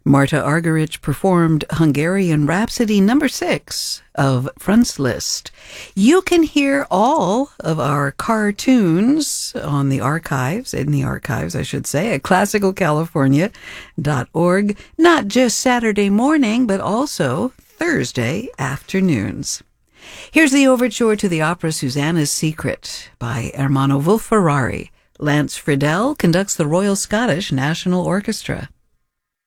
Marta Argerich performed Hungarian Rhapsody No. 6 of Franz Liszt. You can hear all of our cartoons in the archives, at classicalcalifornia.org, not just Saturday morning, but also Thursday afternoons. Here's the overture to the opera Susanna's Secret by Ermanno Wolf-Ferrari. Lance Friedel conducts the Royal Scottish National Orchestra.